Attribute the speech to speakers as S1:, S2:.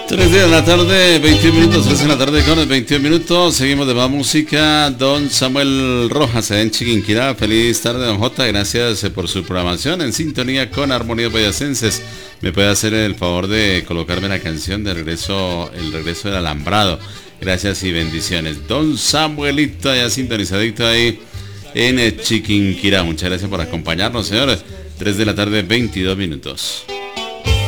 S1: 3 de la tarde, 21 minutos, 3 de la tarde con 21 minutos. Seguimos de más música. Don Samuel Rojas en Chiquinquirá. Feliz tarde, don J. Gracias por su programación en sintonía con Armonías Boyacenses. ¿Me puede hacer el favor de colocarme la canción de regreso, el regreso del alambrado? Gracias y bendiciones. Don Samuelito, ya sintonizadito ahí en Chiquinquirá. Muchas gracias por acompañarnos, señores. 3 de la tarde, 22 minutos.